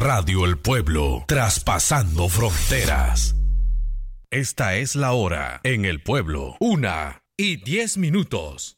Radio El Pueblo, traspasando fronteras. Esta es la hora en El Pueblo, 1:10.